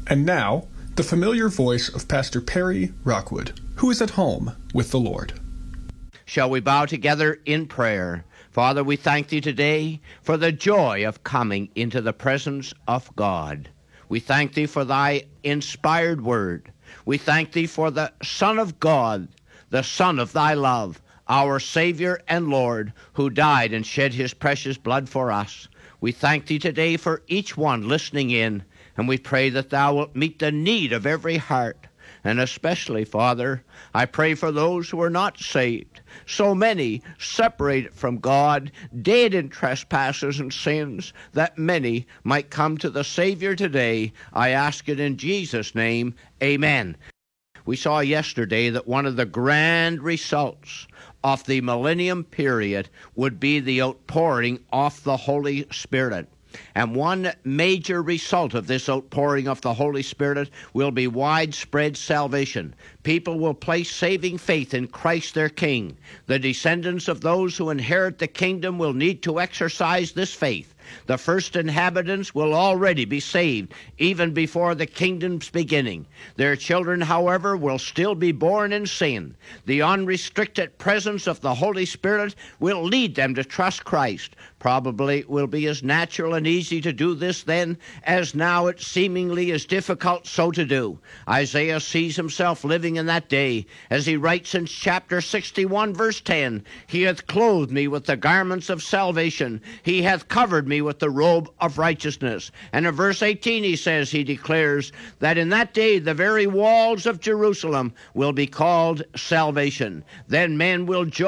And now, the familiar voice of Pastor Perry Rockwood, who is at home with the Lord. Shall we bow together in prayer? Father, we thank Thee today for the joy of coming into the presence of God. We thank Thee for Thy inspired word. We thank Thee for the Son of God, the Son of Thy love, our Savior and Lord, who died and shed His precious blood for us. We thank Thee today for each one listening in, and we pray that Thou wilt meet the need of every heart. And especially, Father, I pray for those who are not saved, so many separated from God, dead in trespasses and sins, that many might come to the Savior today. I ask it in Jesus' name, amen. We saw yesterday that one of the grand results of the millennium period would be the outpouring of the Holy Spirit. And one major result of this outpouring of the Holy Spirit will be widespread salvation. People will place saving faith in Christ their King. The descendants of those who inherit the kingdom will need to exercise this faith. The first inhabitants will already be saved, even before the kingdom's beginning. Their children, however, will still be born in sin. The unrestricted presence of the Holy Spirit will lead them to trust Christ. Probably it will be as natural and easy to do this then as now it seemingly is difficult so to do. Isaiah sees himself living in that day, as he writes in chapter 61, verse 10, "He hath clothed me with the garments of salvation. He hath covered me with the robe of righteousness." And in verse 18 he declares that in that day the very walls of Jerusalem will be called salvation. Then men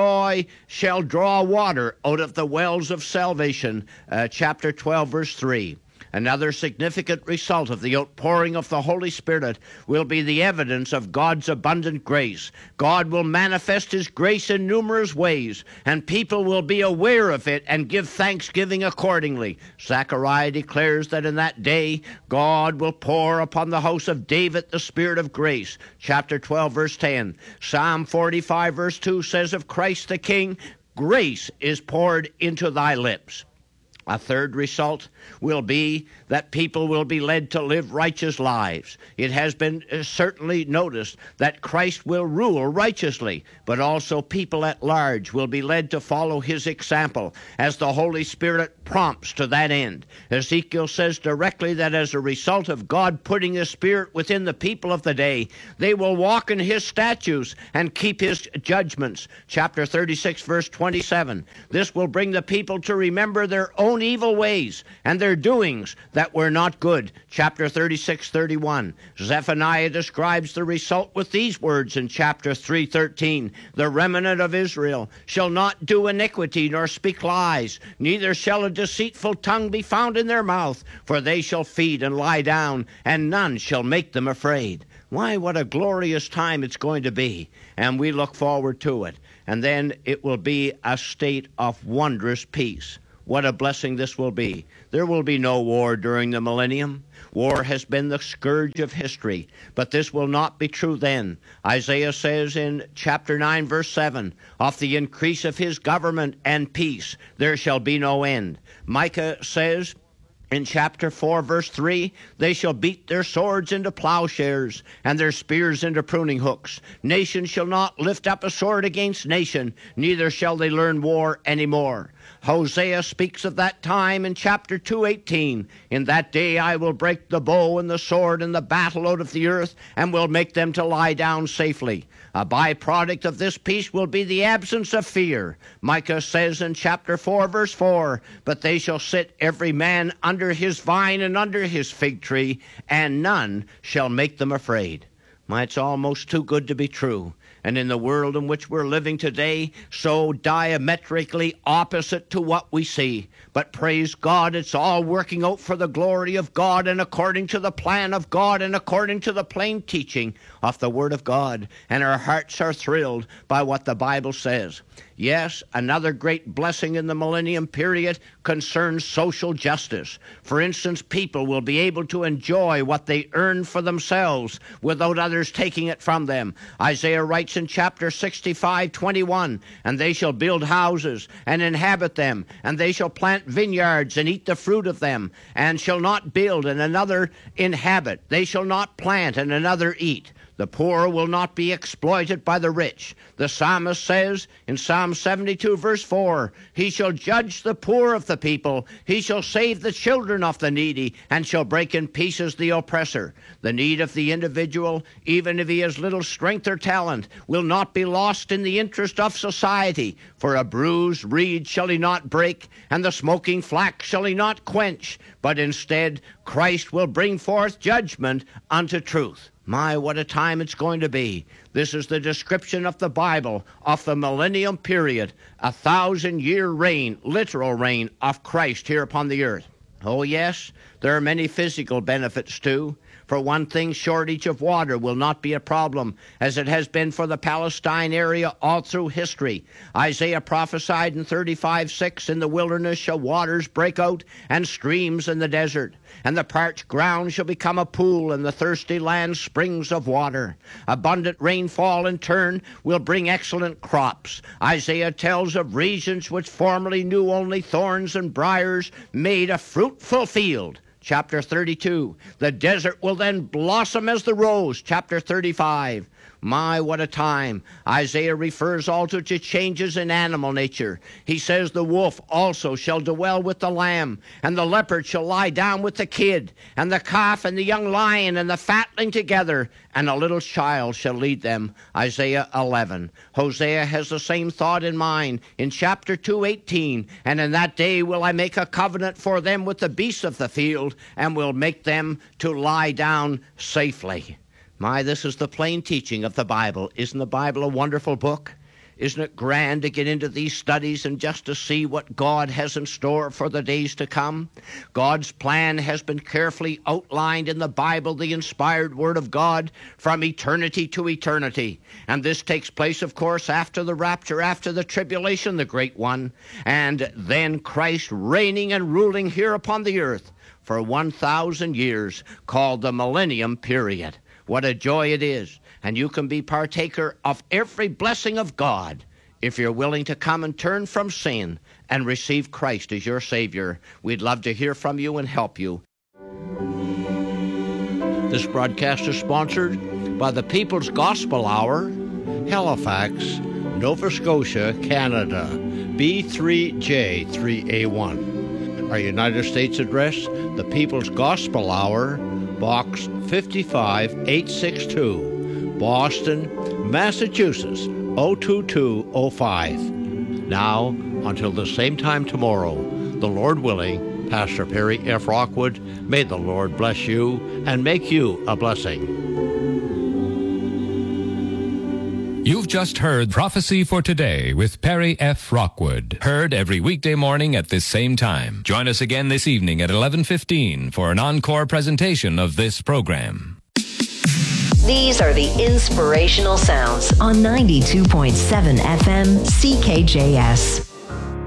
shall draw water out of the wells of salvation. Chapter 12, verse 3. Another significant result of the outpouring of the Holy Spirit will be the evidence of God's abundant grace. God will manifest His grace in numerous ways, and people will be aware of it and give thanksgiving accordingly. Zechariah declares that in that day God will pour upon the house of David the Spirit of grace. Chapter 12, verse 10. Psalm 45, verse 2 says of Christ the King, "Grace is poured into thy lips." A third result will be that people will be led to live righteous lives. It has been certainly noticed that Christ will rule righteously, but also people at large will be led to follow His example as the Holy Spirit prompts to that end. Ezekiel says directly that as a result of God putting His Spirit within the people of the day, they will walk in His statutes and keep His judgments. Chapter 36, verse 27. This will bring the people to remember their own evil ways and their doings that were not good. Chapter 36, 31. Zephaniah describes the result with these words in chapter 3:13. "The remnant of Israel shall not do iniquity nor speak lies, neither shall a deceitful tongue be found in their mouth, for they shall feed and lie down, and none shall make them afraid." Why, what a glorious time it's going to be, and we look forward to it. And then it will be a state of wondrous peace. What a blessing this will be. There will be no war during the millennium. War has been the scourge of history, but this will not be true then. Isaiah says in chapter 9, verse 7, "Of the increase of His government and peace there shall be no end." Micah says in chapter 4, verse 3, "They shall beat their swords into plowshares and their spears into pruning hooks. Nation shall not lift up a sword against nation, neither shall they learn war any more." Hosea speaks of that time in chapter 2:18. "In that day I will break the bow and the sword and the battle out of the earth, and will make them to lie down safely." A byproduct of this peace will be the absence of fear. Micah says in chapter 4, verse 4, "But they shall sit every man under his vine and under his fig tree, and none shall make them afraid." It's almost too good to be true. And in the world in which we're living today, so diametrically opposite to what we see. But praise God, it's all working out for the glory of God and according to the plan of God and according to the plain teaching of the Word of God. And our hearts are thrilled by what the Bible says. Yes, another great blessing in the millennium period concerns social justice. For instance, people will be able to enjoy what they earn for themselves without others taking it from them. Isaiah writes in chapter 65:21, "And they shall build houses and inhabit them, and they shall plant vineyards and eat the fruit of them, and shall not build and another inhabit. They shall not plant and another eat. The poor will not be exploited by the rich." The psalmist says in Psalm 72, verse 4, "He shall judge the poor of the people. He shall save the children of the needy, and shall break in pieces the oppressor." The need of the individual, even if he has little strength or talent, will not be lost in the interest of society. For a bruised reed shall he not break, and the smoking flax shall he not quench, but instead Christ will bring forth judgment unto truth. My, what a time it's going to be. This is the description of the Bible of the millennium period, 1,000-year reign, literal reign of Christ here upon the earth. Oh yes, there are many physical benefits too. For one thing, shortage of water will not be a problem, as it has been for the Palestine area all through history. Isaiah prophesied in 35:6, "In the wilderness shall waters break out, and streams in the desert. And the parched ground shall become a pool, and the thirsty land springs of water." Abundant rainfall, in turn, will bring excellent crops. Isaiah tells of regions which formerly knew only thorns and briars made a fruitful field. Chapter 32, "The desert will then blossom as the rose." Chapter 35. My, what a time. Isaiah refers also to changes in animal nature. He says the wolf also shall dwell with the lamb, and the leopard shall lie down with the kid, and the calf and the young lion and the fatling together, and a little child shall lead them. Isaiah 11. Hosea has the same thought in mind in chapter 2:18, "And in that day will I make a covenant for them with the beasts of the field, and will make them to lie down safely." My, this is the plain teaching of the Bible. Isn't the Bible a wonderful book? Isn't it grand to get into these studies and just to see what God has in store for the days to come? God's plan has been carefully outlined in the Bible, the inspired Word of God, from eternity to eternity. And this takes place, of course, after the rapture, after the tribulation, the great one, and then Christ reigning and ruling here upon the earth for 1,000 years, called the millennium period. What a joy it is. And you can be partaker of every blessing of God if you're willing to come and turn from sin and receive Christ as your Savior. We'd love to hear from you and help you. This broadcast is sponsored by the People's Gospel Hour, Halifax, Nova Scotia, Canada, B3J3A1. Our United States address, the People's Gospel Hour, Box 55862, Boston, Massachusetts, 02205. Now, until the same time tomorrow, the Lord willing, Pastor Perry F. Rockwood, may the Lord bless you and make you a blessing. You've just heard Prophecy for Today with Perry F. Rockwood. Heard every weekday morning at this same time. Join us again this evening at 11:15 for an encore presentation of this program. These are the inspirational sounds on 92.7 FM CKJS.